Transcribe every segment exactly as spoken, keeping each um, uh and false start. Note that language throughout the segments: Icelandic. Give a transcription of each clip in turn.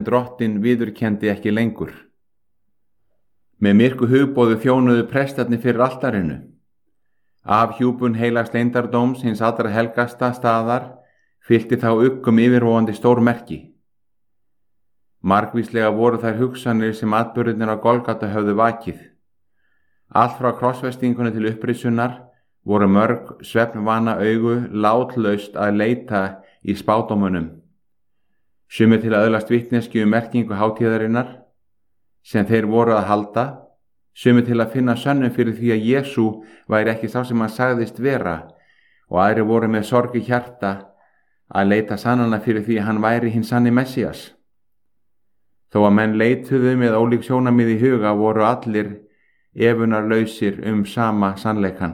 drottinn viðurkenndi ekki lengur. Með myrku hugboðu þjónuðu prestarnir fyrir altarinu. Afhjúpun heilags leyndardóms hins allra helgasta staðar fyllti þá uggum yfirvofandi stór merki. Margvíslega voru þær hugsanir sem atburðirnir á Golgata höfðu vakið. Allt frá krossfestingunni til upprisunnar voru mörg svefnvana augu látlaust að leita í spádómunum. Sumir til að öðlast vitneskju um merkingu hátíðarinnar sem þeir voru að halda, sumir til að finna sönnun fyrir því að Jesú væri ekki sá sem hann sagðist vera, og aðrir voru með sorg í hjarta að leita sannana fyrir því að hann væri hinn sanni Messías. Þó að menn leituðu með ólík sjónarmið í huga voru allir efunarlausir um sama sannleikann.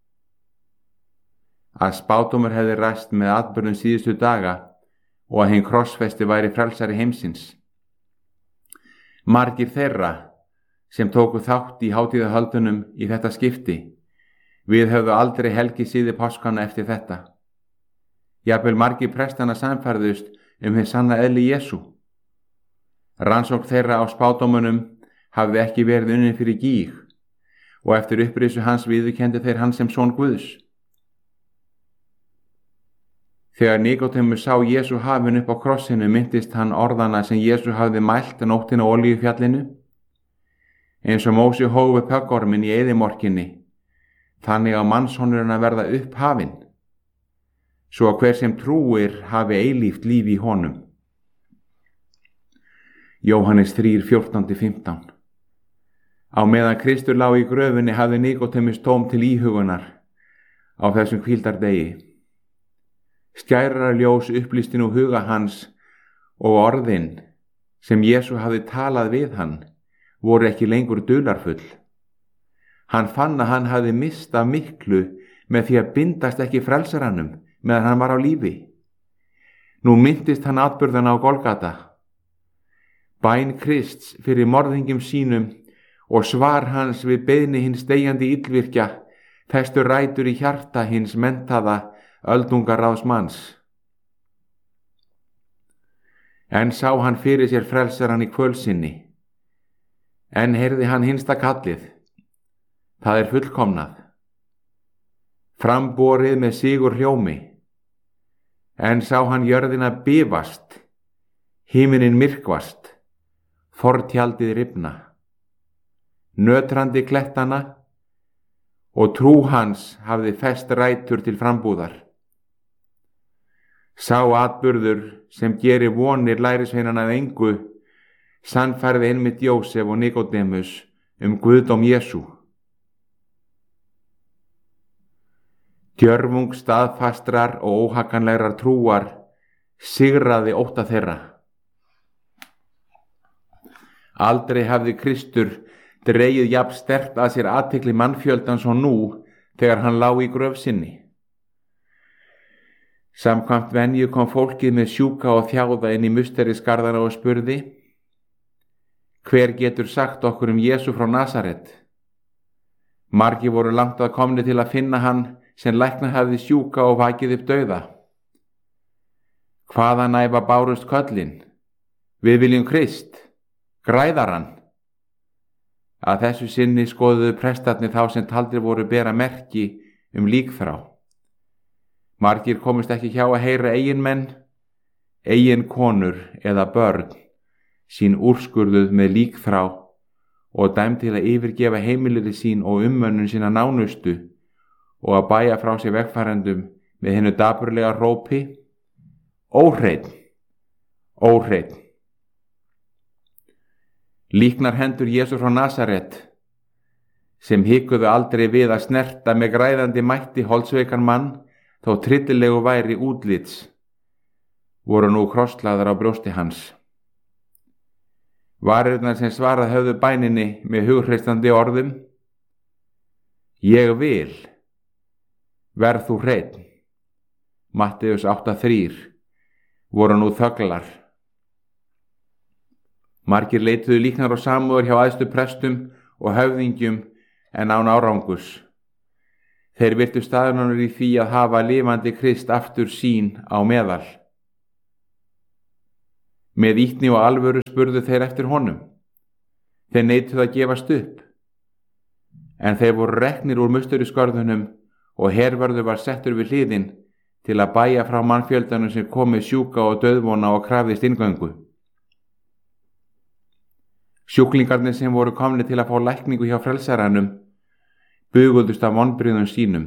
Að spádómur hefði ræst með atburðum síðustu daga og að hinn krossfesti væri frelsari heimsins. Margir þeirra sem tóku þátt í hátíðahöldunum í þetta skipti viðhöfðu aldrei helgi síði páskana eftir þetta. Jafnvel margir prestana sannfærðust um hinn sanna eðli Jesú. Rannsókn þeirra á spádómunum hafði ekki verið unnin fyrir gíg og eftir upprisu hans viðurkenndi þeir hann sem son Guðs. Þegar Nikodémus sá Jesú hafinn upp á krossinu myndist hann orðana sem Jesú hafði mælt nóttina á Olíufjallinu. Eins og Mósi hóf upp höggorminn í eyðimorkinni, þannig á mannssonurinn að verða upphafinn, svo að hver sem trúir hafi eilíft líf í honum. Jóhannes þrjú, fjórtán til fimmtán. Á meðan Kristur lá í gröfinni hafði Nikodémus tóm til íhugunar á þessum hvíldardegi. Skærara ljós upplýsti nú huga hans og orðin sem Jesú hafði talað við hann voru ekki lengur dularfull. Hann fann að hann hafði mistað miklu með því að bindast ekki frelsaranum meðan hann var á lífi. Nú minntist hann atburðana á Golgata. Bæn Krists fyrir morðingjum sínum og svar hans við beiðni hins deyjandi illvirkja festur rætur í hjarta hins menntaða öldungaráðs manns. En sá hann fyrir sér frelsaran í kvölsinni. En heyrði hann hinsta kallið. Það er fullkomnað. Framborið með sigur hljómi. En sá hann jörðina bifast, himinin myrkvast, fortjaldið rifna, nötrandi klettana og trú hans hafði fest rætur til frambúðar. Sá atburður sem gerir vonir lærisveinana að engu sannfærði einmitt Jósef og Nikodémus um guðdóm Jesú. Djörfung staðfastrar og óhakanlegrar trúar sigraði ótta þeirra. Aldrei hafði Kristur dregið jafn sterkt að sér athygli mannfjöldans og nú þegar hann lá í gröf sinni. Samkvæmt venju kom fólkið með sjúka og þjáða inn í musterisgarðana og spurði: Hver getur sagt okkur um Jesú frá Nasaret? Margir voru langt að komni til að finna hann sem lækna hafði sjúka og vakið upp dauða. Hvaða næfa bárust köllin? Við viljum Krist, græðaran. Að þessu sinni skoðuðu prestarnir þá sem taldir voru bera merki um líkþrá. Margir komust ekki hjá að heyra eiginmenn, eigin konur eða börn sín úrskurðuð með líkþrá og dæmd til að yfirgefa heimilið sín og ummönnun sína nánustu og að bæja frá sér vegfarendum með hennu dapurlega rópi: Óhreinn, óhreinn. Líknar hendur Jesú frá Nasaret, sem hikuðu aldrei við að snerta með græðandi mætti holdsveikan mann, þó tryllilegu væri útlits, voru nú krosslaðar á brjósti hans. Varirnar sem svarað höfðu bæninni með hughristandi orðum: Ég vil, verð þú hreinn, Matteus átta þrjú, voru nú þöglar. Margir leituðu líknar og samúðar hjá æðstu prestum og höfðingjum en án árangurs. Þeir virtu staðnunur í því að hafa lifandi Krist aftur sín á meðal. Með ýtni og alvöru spurðu þeir eftir honum. Þeir neituðu að gefast upp. En þeir voru reknir úr musteriskorðunum og hervörður var settur við hliðin til að bæja frá mannfjöldanum sem kom með sjúka og dauðvona og krafðist inngöngu. Sjúklingarnir sem voru komnir til að fá lækningu hjá frelsaranum buguðust af vonbrigðum sínum.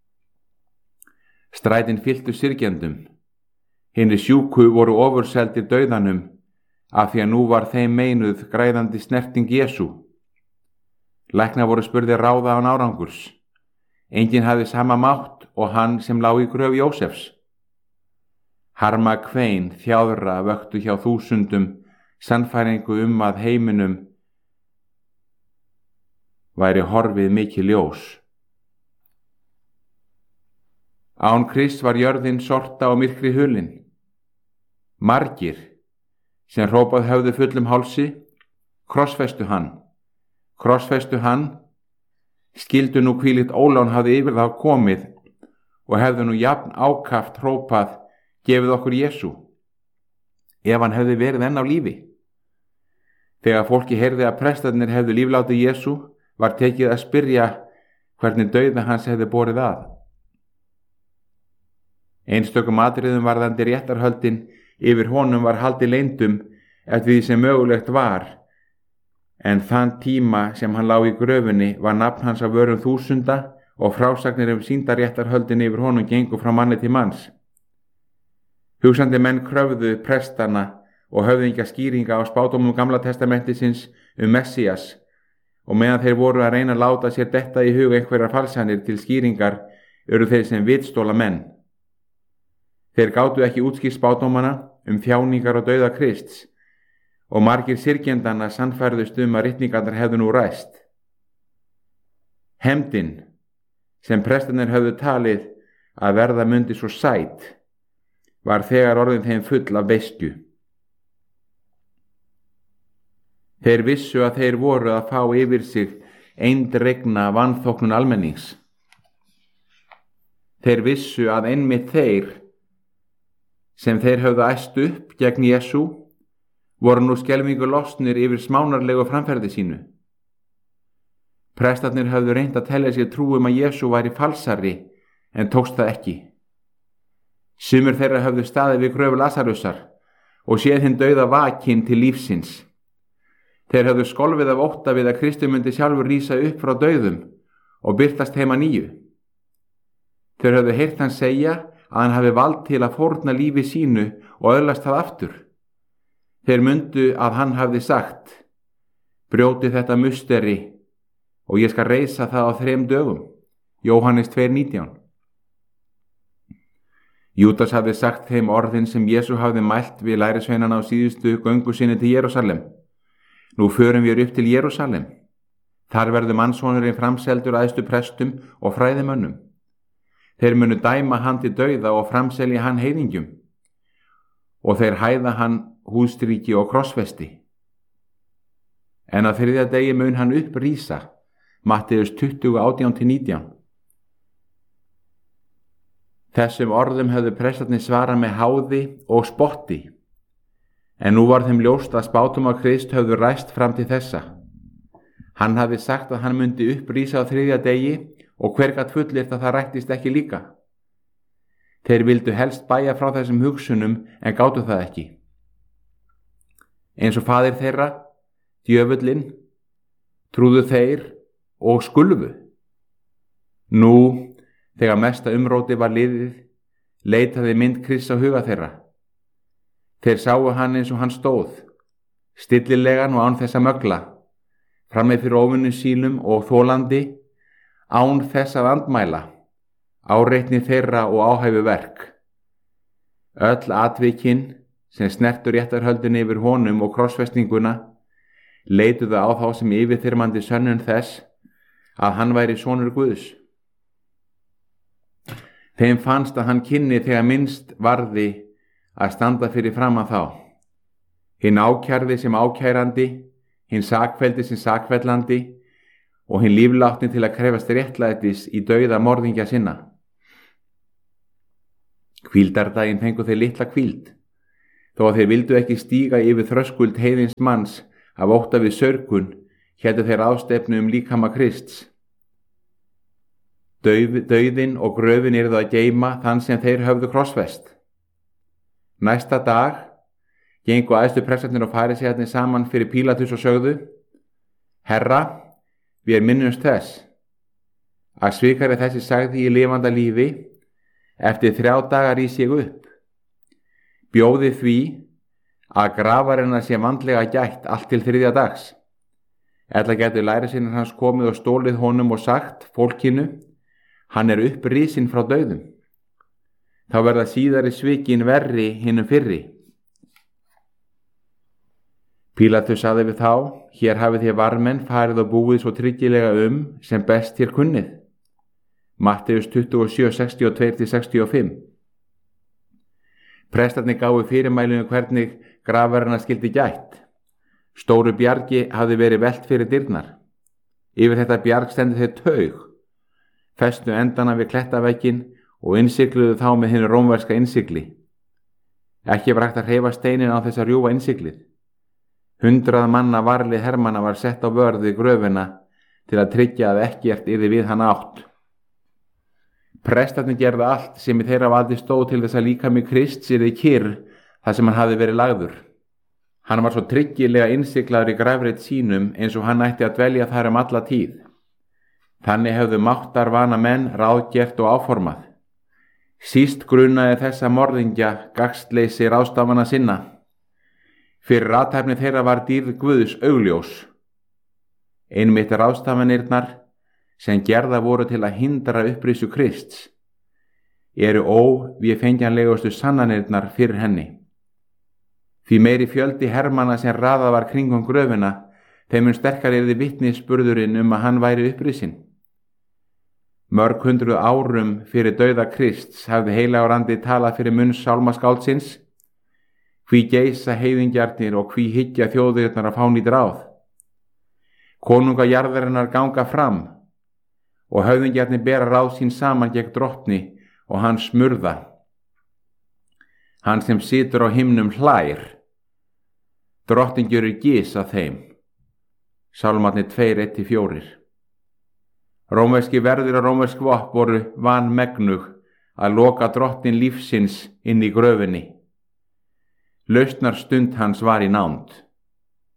Strætin fylltu syrgjendum. Hinir sjúku voru ofurseldir dauðanum af því að nú var þeim meinuð græðandi snerting Jesú. Læknar voru spurðir ráða án árangurs. Enginn hafði sama mátt og hann sem lá í gröf Jósefs. Harma kvein þjáðra vöktu hjá þúsundum sannfæringu um að heiminum væri horfið mikið ljós. Án Krists var jörðin sorta og myrkri hulin. Margir sem hrópað höfðu fullum hálsi, krossfestu hann, krossfestu hann, skildu nú hvílíkt ólán hafði yfir þá komið og hefðu nú jafn ákaft hrópað, gefið okkur Jesú, ef hann hefði verið enn á lífi. Þegar fólki heyrði að prestarnir hefðu lífláti Jesú, var tekið að spyrja hvernig dauða hans hefði borið að. Einstökum atriðum varðandi réttarhöldin yfir honum var haldið leyndum eftir því sem mögulegt var, en þann tíma sem hann lá í gröfinni var nafn hans á vörum þúsunda og frásagnir um sýndaréttarhöldin yfir honum gengu frá manni til manns. Hugsandi menn kröfðu prestana og höfðingja skýringa á spádómum Gamla testamentisins um Messías, og meðan þeir voru að reyna að láta sér detta í hug einhverjar falsanir til skýringar eru þeir sem vitstóla menn. Þeir gátu ekki útskýrt spádómana um þjáningar og dauða Krists og margir syrgjendana sannfærðust um að ritningarnar hefðu nú ræst. Hefndin sem prestarnir höfðu talið að verða mundi svo sæt var þegar orðin þeim full af beiskju. Þeir vissu að þeir voru að fá yfir sig eindregna vanþóknun almennings. Þeir vissu að einmitt þeir sem þeir höfðu æst upp gegn Jesú voru nú skelfingu lostnir yfir smánarlegu framferði sínu. Prestarnir höfðu reynt að telja sér trú um að Jesú væri falsari en tókst það ekki. Sumir þeirra höfðu staðið við gröf Lasarusar og séð hinn dauða vakinn til lífsins. Þeir höfðu skolfið af ótta við að Kristur myndi sjálfur rísa upp frá dauðum og birtast heima nýju. Þeir höfðu heyrt hann segja að hann hafi vald til að fórna lífi sínu og öðlast það aftur. Þeir mundu að hann hafði sagt, brjóti þetta musteri og ég skal reisa það á þrem dögum. Jóhannes tvö nítján. Júdas hafði sagt þeim orðin sem Jesú hafði mælt við lærisveinana á síðustu göngu sinni til Jerúsalem. Nú förum við upp til Jerúsalem. Þar verður mannssonurinn framseldur æðstu prestum og fræðimönnum. Þeir munu dæma hann til dauða og framselja hann heiðingjum. Og þeir hæða hann hússtríki og krossfesti. En á þriðja degi mun hann upprísa. Matteus tuttugu átján til nítján. Þessum orðum höfðu prestarnir svarað með háði og spotti. En nú var þeim ljóst að spádómar Krist höfðu ræst fram til þessa. Hann hafði sagt að hann myndi upprísa á þriðja degi og hver gat fullyrt að það rættist ekki líka. Þeir vildu helst bæja frá þessum hugsunum en gátu það ekki. Eins og faðir þeirra, djöfullinn, trúðu þeir og skulfu. Nú, þegar mesta umróti var liðið, leitaði mynd Krists á huga þeirra. Þeir sáu hann eins og hann stóð, stillilegan og án þess að mögla, frammi fyrir óvinum sínum og þolandi, án þess að andmæla, áreitni þeirra og áhæfu verk. Öll atvikin sem snertu réttarhöldin yfir honum og krossfestinguna leituðu á þá sem yfirþyrmandi sönnun þess að hann væri sonur Guðs. Þeim fannst að hann kynni þegar minnst varði að standa fyrir framan þá. Hinn ákærði sem ákærandi, hinn sakfelldi sem sakfellandi og hinn líflátni til að krefast réttlætis í dauða morðingja sinna. Hvíldardaginn fengu þeir litla hvíld. þó að þeir vildu ekki stíga yfir þröskuld heiðins manns af ótta við saurgun, héldu þeir ástefnu um líkama Krists. Dauð, dauðin og gröfin yrðu að geyma þann sem þeir höfðu krossfest. Næsta dag gengu æðstu prestarnir og farisæarnir saman fyrir Pílatus og sögðu: Herra, við minnumst þess að svikari þessi sagði í lifanda lífi, eftir þrjá dagar rís ég upp. Bjóði því að grafarinnar sé vandlega gætt allt til þriðja dags. Ella getur lærisveinar hans komið og stólið honum og sagt fólkinu: hann er upprisinn frá dauðum. Þá verða síðari svikin verri hinum fyrri. Pílatus sagði við þá: hér hafið þér varmenn farið og búið svo tryggilega um sem best þér kunnið. Matteus tuttugu og sjö, sextíu og tvö til sextíu og fimm. Prestarnir gáfu fyrirmælinu hvernig grafarinnar skyldi gætt. Stóru bjargi hafði verið velt fyrir dyrnar. Yfir þetta bjarg stendur þeir taug, festu endana við klettaveggjin og innsigluðu þá með hinu rómverska innsigli. Ekki var hægt að hreyfa steinin á þess að rjúfa innsiglið. Hundrað manna varlið hermanna var sett á vörð við gröfina til að tryggja að ekkert yrði við hann átt. Prestarnir gerðu allt sem í þeirra valdi stóð til þess að líkami Krists yrði kyrr þar sem hann hafði verið lagður. Hann var svo tryggilega innsiglaður í grafreit sínum eins og hann ætti að dvelja þar um alla tíð. Þannig hefðu máttarvana menn ráðgert og áformað. Síst grunaði þessa morðingja gagnsleysi ráðstafana sinna. Fyrir athæfni þeirra var dýrð Guðs augljós. Einmitt ráðstafanirnar sem gerða voru til að hindra upprisu Krists eru óvéfengjanlegustu sannanirnar fyrir henni. Því meiri fjöldi hermanna sem raðað var kringum gröfina, þeim mun sterkari yrði vitnisburðurinn um að hann væri upprisinn. Mörg hundruð árum fyrir dauða Krists hafði heilagur andi talað fyrir munn sálmaskáldsins: hví geisa heiðingjarnir og hví hyggja þjóðirnar að fá nýtt ráð. Konunga jarðarinnar ganga fram og höfðingjarnir bera ráð sín saman gegn drottni og hann smurða. Hann sem situr á himnum hlær. Drottinn gjörir gys að þeim. Sálmarnir tveir, eitt til fjórir. Rómverski verðir og rómversk vopn voru vanmegnug að loka drottinn lífsins inn í gröfinni. Lausnar stund hans var í nánd.